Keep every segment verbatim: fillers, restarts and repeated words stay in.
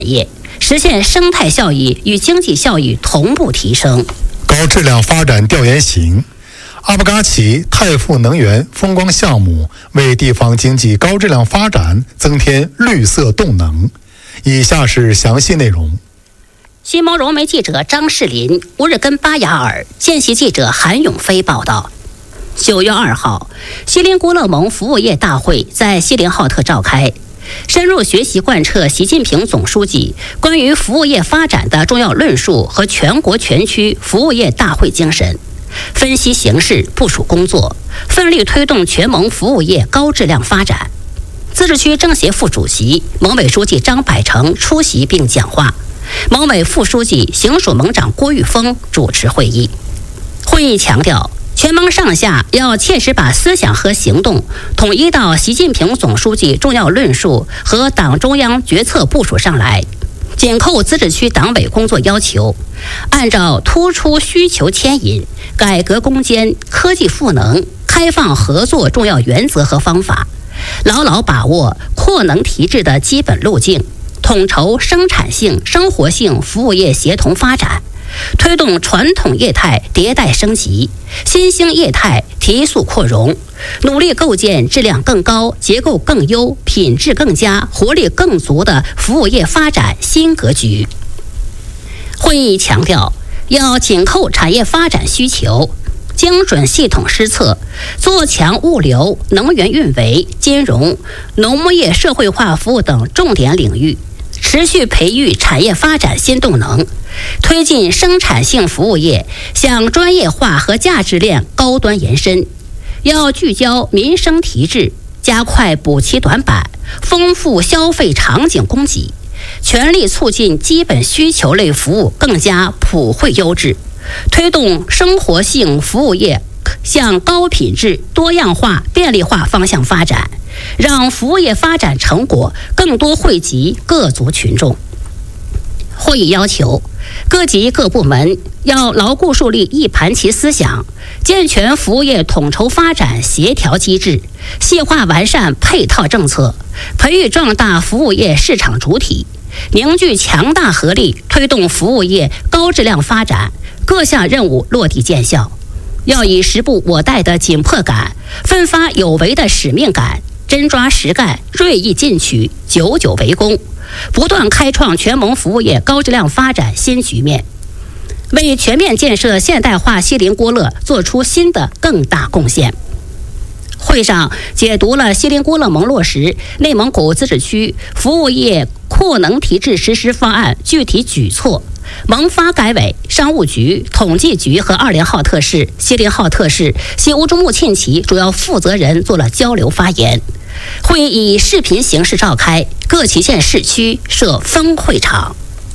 业，实现生态效益与经济效益同步提升。 高质量发展调研行，阿布嘎旗太富能源风光项目为地方经济高质量发展增添绿色动能。以下是详细内容。 新蒙融媒记者张世林、乌日根巴雅尔、见习记者韩永飞报道。九月二号，锡林郭勒盟服务业大会在锡林浩特召开，深入学习贯彻习近平总书记关于服务业发展的重要论述和全国全区服务业大会精神，分析形势，部署工作，奋力推动全盟服务业高质量发展。自治区政协副主席、盟委书记张百成出席并讲话，盟委副书记、行署盟长郭玉峰主持会议。会议强调，全盟上下要切实把思想和行动统一到习近平总书记重要论述和党中央决策部署上来，紧扣自治区党委工作要求，按照突出需求牵引、改革攻坚、科技赋能、开放合作重要原则和方法，牢牢把握扩能提质的基本路径，统筹生产性、生活性服务业协同发展，推动传统业态迭代升级，新兴业态提速扩容，努力构建质量更高、结构更优、品质更佳、活力更足的服务业发展新格局。会议强调，要紧扣产业发展需求，精准系统施策，做强物流、能源运维、金融、农牧业社会化服务等重点领域，持续培育产业发展新动能，推进生产性服务业向专业化和价值链高端延伸。要聚焦民生提质，加快补齐短板，丰富消费场景供给，全力促进基本需求类服务更加普惠优质，推动生活性服务业向高品质、多样化、便利化方向发展，让服务业发展成果更多惠及各族群众。会议要求，各级各部门要牢固树立一盘棋思想，健全服务业统筹发展协调机制，细化完善配套政策，培育壮大服务业市场主体，凝聚强大合力，推动服务业高质量发展，各项任务落地见效。要以时不我待的紧迫感，奋发有为的使命感，真抓实干，锐意进取，久久为功，不断开创全盟服务业高质量发展新局面，为全面建设现代化锡林郭勒做出新的更大贡献。会上解读了锡林郭勒盟落实内蒙古自治区服务业扩能提质实施方案具体举措，盟发改委、商务局、统计局和二连浩特市、锡林浩特市、锡乌珠穆沁旗主要负责人做了交流发言。会议以视频形式召开，各旗县市区设分会场。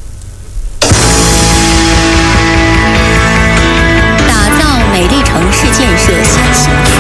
打造美丽城市建设新型区。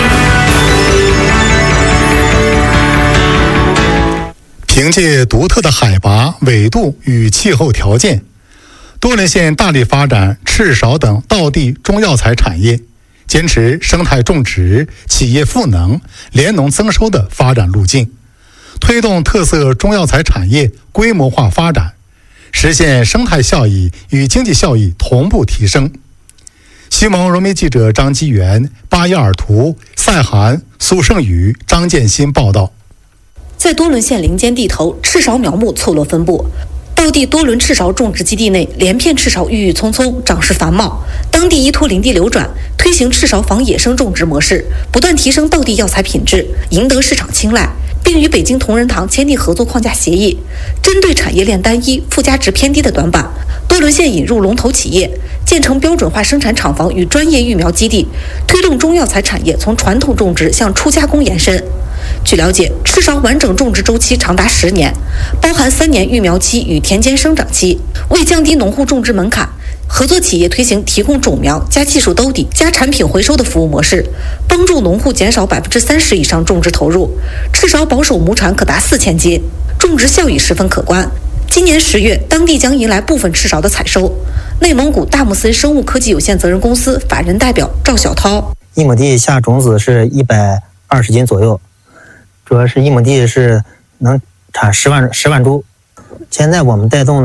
凭借独特的海拔、纬度与气候条件，多伦县大力发展赤芍等道地中药材产业，坚持生态种植、企业赋能、联农增收的发展路径，推动特色中药材产业规模化发展，实现生态效益与经济效益同步提升。西蒙融媒记者张基元、巴雅尔图、赛涵、苏胜宇、张建新报道。 在多伦县林间地头，赤芍苗木错落分布，道地多伦赤芍种植基地内，连片赤芍郁郁葱葱，长势繁茂。当地依托林地流转，推行赤芍仿野生种植模式，不断提升道地药材品质，赢得市场青睐，并与北京同仁堂签订合作框架协议。针对产业链单一、附加值偏低的短板，多伦县引入龙头企业，建成标准化生产厂房与专业育苗基地，推动中药材产业从传统种植向初加工延伸。据了解，赤芍完整种植周期长达十年，包含三年育苗期与田间生长期。为降低农户种植门槛，合作企业推行提供种苗加技术兜底加产品回收的服务模式，帮助农户减少百分之三十以上种植投入。赤芍保守亩产可达四千斤，种植效益十分可观。今年十月，当地将迎来部分赤芍的采收。内蒙古大木森生物科技有限责任公司法人代表赵小涛： 一亩地下种子是一百二十斤左右，主要是一亩地是能产十万十万株。 现在我们带动